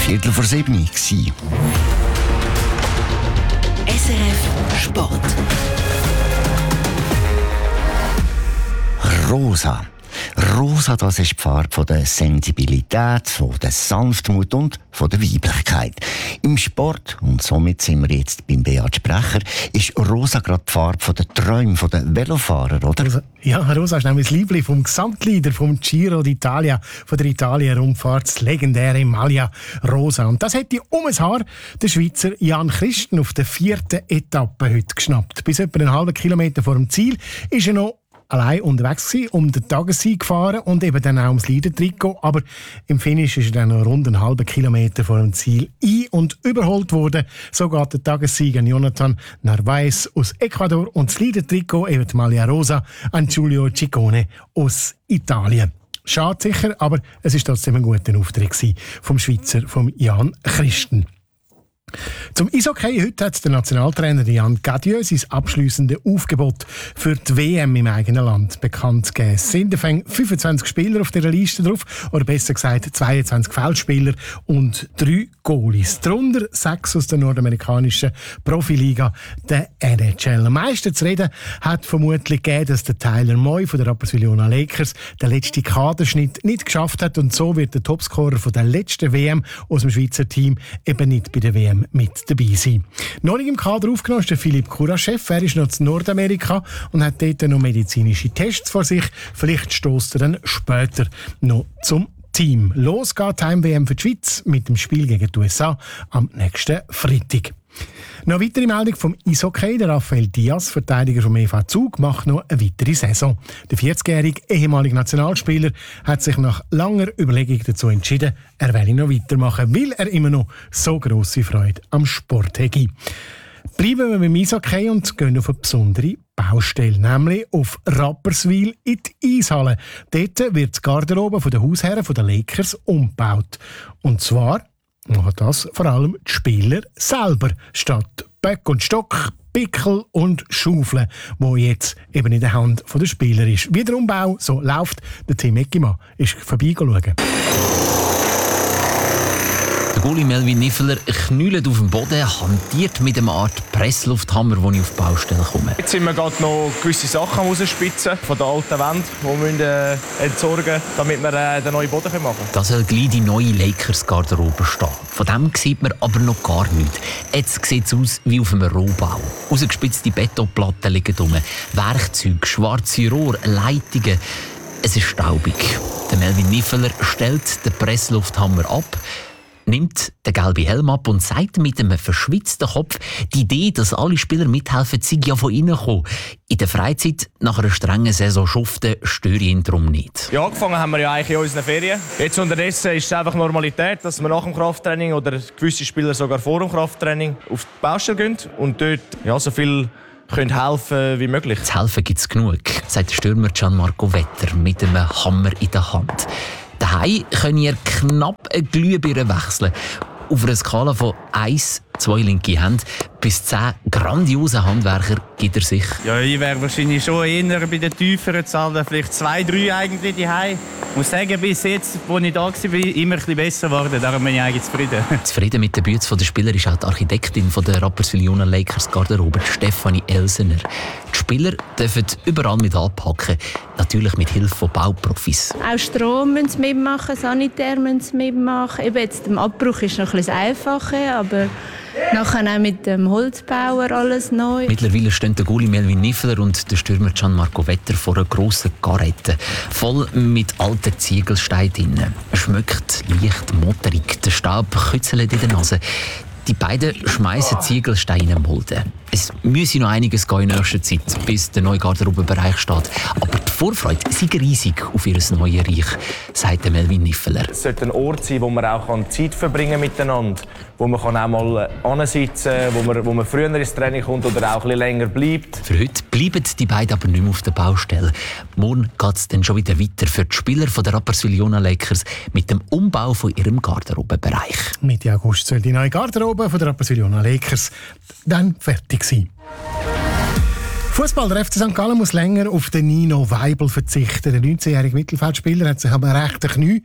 6:15 gewesen. SRF Sport. Rosa. Rosa, das ist die Farbe von der Sensibilität, von der Sanftmut und von der Weiblichkeit. Im Sport, und somit sind wir jetzt beim Beat Sprecher, ist Rosa gerade die Farbe von der Träume der Velofahrer, oder? Ja, Rosa ist nämlich das Liebling vom Gesamtleader vom Giro d'Italia, von der Italien-Rundfahrt, das legendäre Maglia Rosa. Und das hätte um ein Haar der Schweizer Jan Christen auf der 4. Etappe heute geschnappt. Bis etwa einen halben Kilometer vor dem Ziel ist er noch allein unterwegs gewesen, um den Tagessieg gefahren und eben dann auch ums Leader-Trikot. Aber im Finish ist er dann noch rund einen halben Kilometer vor dem Ziel ein- und überholt worden. So geht der Tagessieg an Jonathan Narvaez aus Ecuador und das Leader-Trikot, eben die Maglia Rosa, an Giulio Ciccone aus Italien. Schade sicher, aber es war trotzdem ein guter Auftritt vom Schweizer, vom Jan Christen. Zum Eishockey heute hat der Nationaltrainer Jan Gadieu sein abschliessendes Aufgebot für die WM im eigenen Land bekannt gegeben. Es sind 25 Spieler auf dieser Liste drauf, oder besser gesagt 22 Feldspieler und 3 Goalies. Darunter 6 aus der nordamerikanischen Profiliga, der NHL. Am meisten zu reden hat vermutlich gegeben, dass der Tyler Moy von der Rapperswil-Jona Lakers den letzten Kaderschnitt nicht geschafft hat und so wird der Topscorer von der letzten WM aus dem Schweizer Team eben nicht bei der WM mit dabei sein. Noch nicht im Kader aufgenommen ist der Philipp Kuraschew. Er ist noch in Nordamerika und hat dort noch medizinische Tests vor sich. Vielleicht stößt er dann später noch zum Team. Los geht die Heim-WM für die Schweiz mit dem Spiel gegen die USA am nächsten Freitag. Noch eine weitere Meldung vom Eishockey. Der Rafael Diaz, Verteidiger vom EV Zug, macht noch eine weitere Saison. Der 40-jährige ehemalige Nationalspieler hat sich nach langer Überlegung dazu entschieden, er will noch weitermachen, weil er immer noch so grosse Freude am Sport hat. Bleiben wir beim Eishockey und gehen auf eine besondere Baustelle, nämlich auf Rapperswil in die Eishalle. Dort wird die Garderobe der Hausherren der Lakers umgebaut. Und zwar machen das vor allem die Spieler selber, statt Böck und Stock, Pickel und Schaufeln, wo jetzt eben in der Hand der Spieler ist. Wie der Umbau so läuft, der Tim Eckimann ist vorbeischauen. Der Goalie Melvin Niffeler knüllt auf dem Boden, hantiert mit einer Art Presslufthammer, als ich auf die Baustelle komme. Jetzt sind wir gerade noch gewisse Sachen rausspitzen von der alten Wand, die wir entsorgen müssen, damit wir den neuen Boden machen können. Da soll gleich die neue Lakers-Garderobe stehen. Von dem sieht man aber noch gar nichts. Jetzt sieht es aus wie auf einem Rohbau. Rausgespitzte Betonplatten liegen rum, Werkzeuge, schwarze Rohre, Leitungen. Es ist staubig. Der Melvin Niffeler stellt den Presslufthammer ab, nimmt den gelben Helm ab und sagt mit einem verschwitzten Kopf, die Idee, dass alle Spieler mithelfen, sei ja von innen gekommen. In der Freizeit, nach einer strengen Saison schuften, störe ich ihn darum nicht. Ja, angefangen haben wir ja eigentlich in unseren Ferien. Jetzt unterdessen ist es einfach Normalität, dass wir nach dem Krafttraining oder gewisse Spieler sogar vor dem Krafttraining auf die Baustelle gehen und dort ja, so viel können helfen wie möglich. Zu helfen gibt es genug, sagt der Stürmer Gianmarco Vetter mit einem Hammer in der Hand. Daheim könnt ihr knapp eine Glühbirne wechseln. Auf einer Skala von 1, 2 linke Hände bis 10 grandiose Handwerker gibt er sich. Ja, ich wäre wahrscheinlich schon eher bei den tieferen Zahlen, vielleicht 2, 3 eigentlich daheim. Ich muss sagen, bis jetzt, als ich da war, bin ich immer ein bisschen besser geworden. Darum bin ich eigentlich zufrieden. Zufrieden mit den Bützen der Spieler ist auch die Architektin der Rapperswil-Jona Lakers Garderobe, Stefanie Elsener. Die Spieler dürfen überall mit anpacken, natürlich mit Hilfe von Bauprofis. Auch Strom müssen sie mitmachen, Sanitär müssen sie mitmachen. Eben jetzt, der Abbruch ist noch ein bisschen einfacher, aber nachher auch mit dem Holzbauer alles neu. Mittlerweile stehen der Goalie Melvin Niffeler und der Stürmer Gianmarco Vetter vor einer grossen Garette, voll mit alten Ziegelsteinen drin. Es schmeckt leicht motterig, der Staub kützelt in der Nase. Die beiden schmeißen Ziegelsteine in den Mulden. Es müsse noch einiges gehen in nächster Zeit, bis der neue Garderobenbereich steht. Aber die Vorfreude sei riesig auf ihr neues Reich, sagt Melvin Niffeler. Es sollte ein Ort sein, wo man auch Zeit verbringen miteinander, wo man auch mal ansitzen kann, wo man früher ins Training kommt oder auch ein bisschen länger bleibt. Für heute bleiben die beiden aber nicht mehr auf der Baustelle. Morgen geht es dann schon wieder weiter für die Spieler der Rapperswil-Jona Lakers mit dem Umbau von ihrem Garderobenbereich. Mitte August soll die neue Garderobe von der Rapperswil-Jona Lakers dann fertig sein. Fußball. Der FC St. Gallen muss länger auf den Nino Weibel verzichten. Der 19-jährige Mittelfeldspieler hat sich aber rechte Knie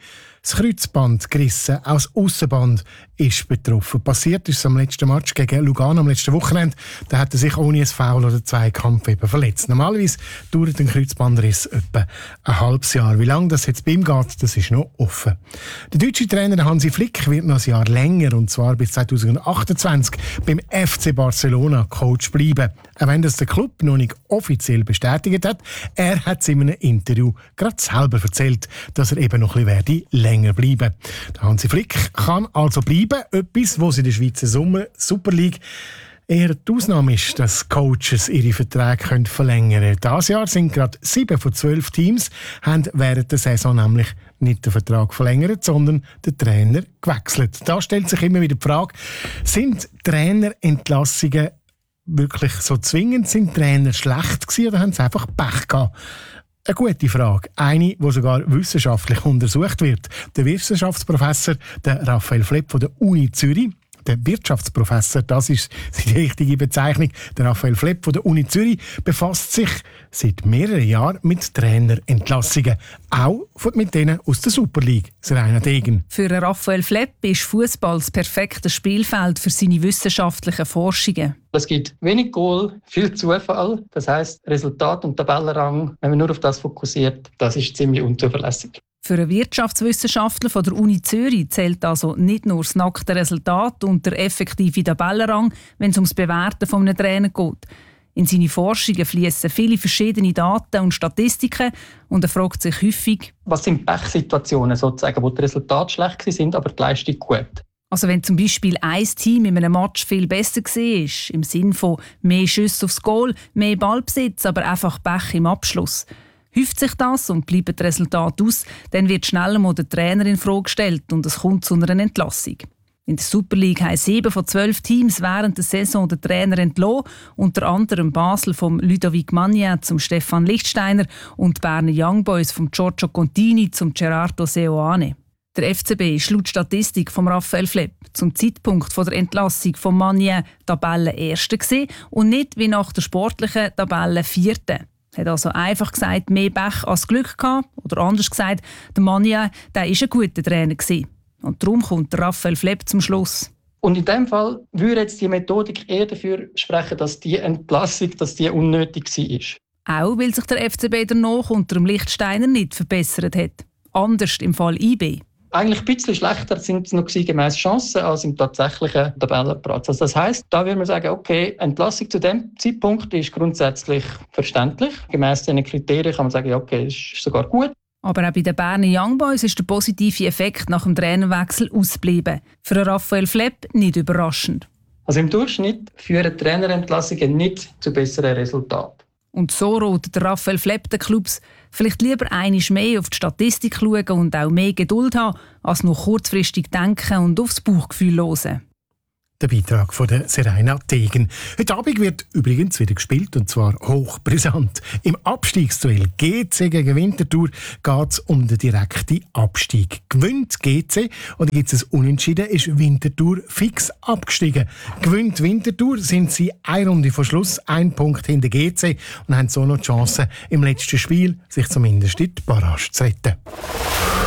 das Kreuzband gerissen, auch das Aussenband ist betroffen. Passiert ist es am letzten Match gegen Lugano am letzten Wochenende. Da hat er sich ohne ein Foul oder Zweikampf eben verletzt. Normalerweise dauert ein Kreuzbandriss etwa ein halbes Jahr. Wie lange das jetzt bei ihm geht, das ist noch offen. Der deutsche Trainer Hansi Flick wird noch ein Jahr länger, und zwar bis 2028, beim FC Barcelona Coach bleiben. Auch wenn das der Club noch nicht offiziell bestätigt hat, er hat es in einem Interview gerade selber erzählt, dass er eben noch ein bisschen länger bleiben werde. Der Hansi Flick kann also bleiben, etwas, was in der Schweizer Super League eher die Ausnahme ist, dass Coaches ihre Verträge verlängern können. Dieses Jahr sind gerade 7 von 12 Teams haben während der Saison nämlich nicht den Vertrag verlängert, sondern den Trainer gewechselt. Da stellt sich immer wieder die Frage, sind Trainerentlassungen wirklich so zwingend? Sind Trainer schlecht gewesen oder haben sie einfach Pech gehabt? Eine gute Frage. Eine, die sogar wissenschaftlich untersucht wird. Der Wissenschaftsprofessor der Raphael Flepp von der Uni Zürich, der Wirtschaftsprofessor, das ist die richtige Bezeichnung, der Raphael Flepp von der Uni Zürich, befasst sich seit mehreren Jahren mit Trainerentlassungen. Auch mit denen aus der Super League. Serena Degen. Für Raphael Flepp ist Fußball das perfekte Spielfeld für seine wissenschaftlichen Forschungen. Es gibt wenig Goal, viel Zufall. Das heisst, Resultat und Tabellenrang, wenn man nur auf das fokussiert, das ist ziemlich unzuverlässig. Für einen Wirtschaftswissenschaftler von der Uni Zürich zählt also nicht nur das nackte Resultat und der effektive Tabellenrang, wenn es ums Bewerten von einem Trainer geht. In seine Forschungen fließen viele verschiedene Daten und Statistiken und er fragt sich häufig, was sind Pechsituationen sozusagen, wo die Resultate schlecht sind, aber die Leistung gut? Also wenn zum Beispiel ein Team in einem Match viel besser war, im Sinne von mehr Schüsse aufs Goal, mehr Ballbesitz, aber einfach Pech im Abschluss. Häuft sich das und bleibt das Resultat aus, dann wird schnell mal der Trainer in Frage gestellt und es kommt zu einer Entlassung. In der Super League haben 7 von 12 Teams während der Saison den Trainer entlassen, unter anderem Basel vom Ludovic Magnin zum Stefan Lichtsteiner und Berner Young Boys vom Giorgio Contini zum Gerardo Seoane. Der FCB ist laut Statistik von Raphael Flepp zum Zeitpunkt der Entlassung von Magnin Tabellenerster und nicht wie nach der sportlichen Tabelle Vierter. Er hat also einfach gesagt, mehr Pech als Glück gehabt. Oder anders gesagt, der Magnin war ein guter Trainer gewesen. Und darum kommt der Raphael Flepp zum Schluss. Und in diesem Fall würde jetzt die Methodik eher dafür sprechen, dass die Entlassung unnötig war. Auch weil sich der FCB danach unter dem Lichtsteiner nicht verbessert hat. Anders im Fall IB. Eigentlich ein bisschen schlechter sind es noch gemäss Chancen als im tatsächlichen Tabellenplatz. Also das heisst, da würde man sagen, okay, Entlassung zu dem Zeitpunkt ist grundsätzlich verständlich. Gemäss diesen Kriterien kann man sagen, ja, okay, das ist sogar gut. Aber auch bei den Berner Young Boys ist der positive Effekt nach dem Trainerwechsel ausgeblieben. Für Raphael Flepp nicht überraschend. Also im Durchschnitt führen Trainerentlassungen nicht zu besseren Resultaten. Und so rotet Raphael Flepp den Clubs vielleicht lieber einmal mehr auf die Statistik schauen und auch mehr Geduld haben, als nur kurzfristig denken und aufs Bauchgefühl hören. Der Beitrag von der Serena Degen. Heute Abend wird übrigens wieder gespielt, und zwar hochbrisant. Im Abstiegsduell GC gegen Winterthur geht es um den direkten Abstieg. Gewinnt GC oder gibt es ein Unentschieden, ist Winterthur fix abgestiegen. Gewinnt Winterthur, sind sie eine Runde vor Schluss, 1 Punkt hinter GC und haben so noch die Chance, im letzten Spiel sich zumindest in die Barrage zu retten.